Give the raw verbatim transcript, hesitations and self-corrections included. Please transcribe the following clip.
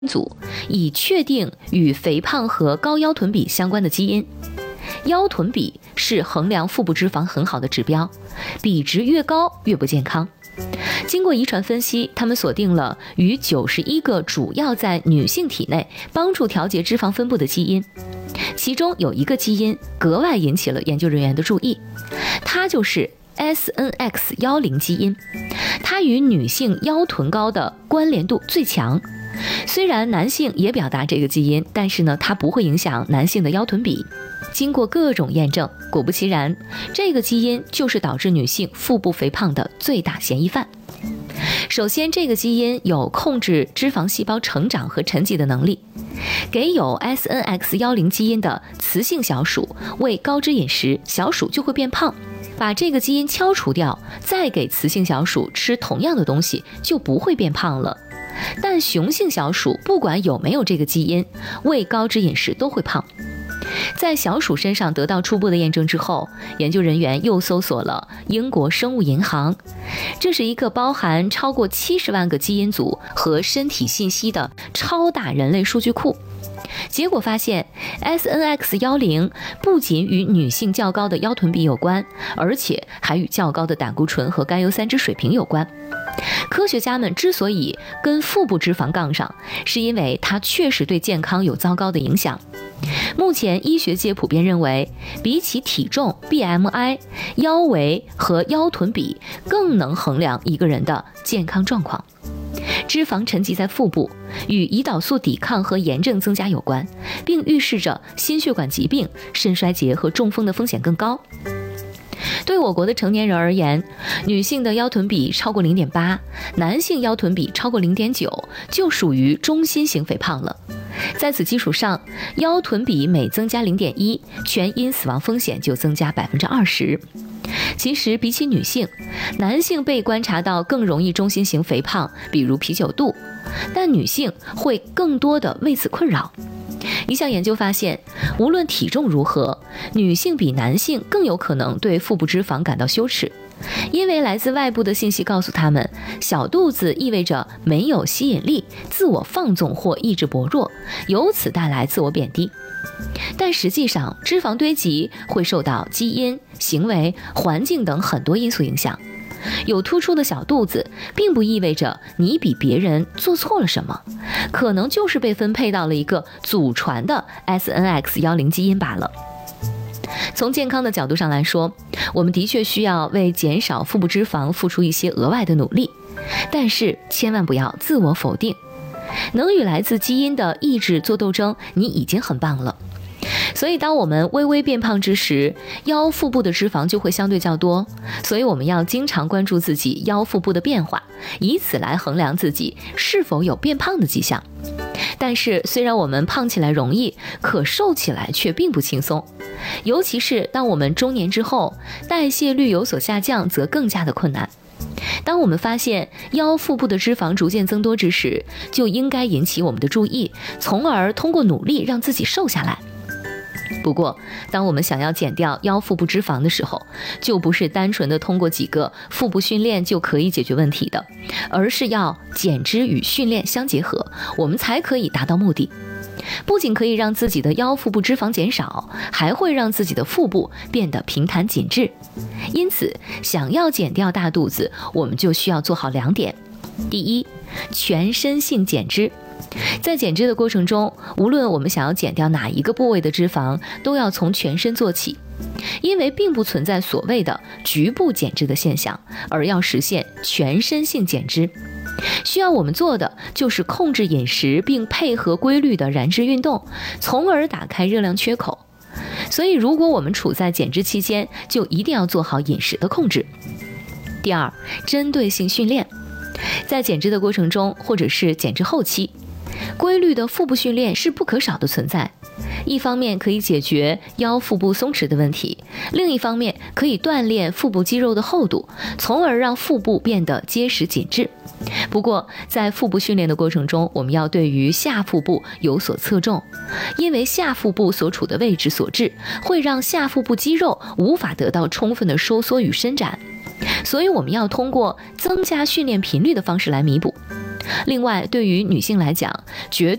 组，以确定与肥胖和高腰臀比相关的基因。腰臀比是衡量腹部脂肪很好的指标，比值越高越不健康。经过遗传分析，他们锁定了与九十一个主要在女性体内帮助调节脂肪分布的基因，其中有一个基因格外引起了研究人员的注意，它就是 S N X 一零 基因，它与女性腰臀高的关联度最强。虽然男性也表达这个基因，但是呢，它不会影响男性的腰臀比。经过各种验证，果不其然，这个基因就是导致女性腹部肥胖的最大嫌疑犯。首先，这个基因有控制脂肪细胞成长和沉积的能力，给有 S N X 一零 基因的雌性小鼠喂高脂饮食，小鼠就会变胖。把这个基因敲除掉，再给雌性小鼠吃同样的东西，就不会变胖了。但雄性小鼠不管有没有这个基因，喂高脂饮食都会胖。在小鼠身上得到初步的验证之后，研究人员又搜索了英国生物银行，这是一个包含超过七十万个基因组和身体信息的超大人类数据库。结果发现 S N X 一零 不仅与女性较高的腰臀比有关，而且还与较高的胆固醇和甘油三酯水平有关。科学家们之所以跟腹部脂肪杠上，是因为它确实对健康有糟糕的影响。目前医学界普遍认为，比起体重 B M I， 腰围和腰臀比更能衡量一个人的健康状况。脂肪沉积在腹部，与胰岛素抵抗和炎症增加有关，并预示着心血管疾病、肾衰竭和中风的风险更高。对我国的成年人而言，女性的腰臀比超过 零点八， 男性腰臀比超过 零点九， 就属于中心型肥胖了。在此基础上，腰臀比每增加 零点一， 全因死亡风险就增加 百分之二十。其实比起女性，男性被观察到更容易中心型肥胖，比如啤酒肚，但女性会更多的为此困扰。一项研究发现，无论体重如何，女性比男性更有可能对腹部脂肪感到羞耻，因为来自外部的信息告诉他们，小肚子意味着没有吸引力、自我放纵或意志薄弱，由此带来自我贬低。但实际上，脂肪堆积会受到基因、行为、环境等很多因素影响。有突出的小肚子，并不意味着你比别人做错了什么，可能就是被分配到了一个祖传的 S N X 一零 基因罢了。从健康的角度上来说，我们的确需要为减少腹部脂肪付出一些额外的努力，但是千万不要自我否定。能与来自基因的意志做斗争，你已经很棒了。所以当我们微微变胖之时，腰腹部的脂肪就会相对较多，所以我们要经常关注自己腰腹部的变化，以此来衡量自己是否有变胖的迹象。但是虽然我们胖起来容易，可瘦起来却并不轻松，尤其是当我们中年之后，代谢率有所下降，则更加的困难。当我们发现腰腹部的脂肪逐渐增多之时，就应该引起我们的注意，从而通过努力让自己瘦下来。不过，当我们想要减掉腰腹部脂肪的时候，就不是单纯的通过几个腹部训练就可以解决问题的，而是要减脂与训练相结合，我们才可以达到目的。不仅可以让自己的腰腹部脂肪减少，还会让自己的腹部变得平坦紧致。因此，想要减掉大肚子，我们就需要做好两点。第一，全身性减脂。在减脂的过程中，无论我们想要减掉哪一个部位的脂肪，都要从全身做起，因为并不存在所谓的局部减脂的现象，而要实现全身性减脂。需要我们做的就是控制饮食，并配合规律的燃脂运动，从而打开热量缺口。所以如果我们处在减脂期间，就一定要做好饮食的控制。第二，针对性训练。在减脂的过程中，或者是减脂后期，规律的腹部训练是不可少的存在。一方面可以解决腰腹部松弛的问题，另一方面可以锻炼腹部肌肉的厚度，从而让腹部变得结实紧致。不过在腹部训练的过程中，我们要对于下腹部有所侧重，因为下腹部所处的位置所致，会让下腹部肌肉无法得到充分的收缩与伸展，所以我们要通过增加训练频率的方式来弥补。 另外，对于女性来讲，绝